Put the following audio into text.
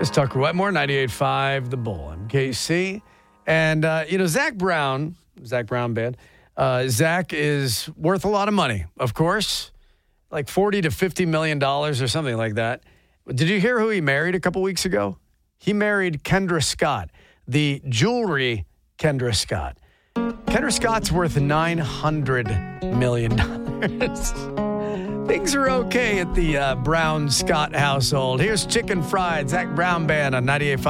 It's Tucker Wetmore, 98.5 The Bull, MKC. And, Zach Brown Band, Zach is worth a lot of money, of course, like $40 to $50 million or something like that. Did you hear who he married a couple weeks ago? He married Kendra Scott, the jewelry Kendra Scott. Kendra Scott's worth $900 million. Things are okay at the Brown Scott household. Here's Chicken Fried, Zach Brown Band on 98.5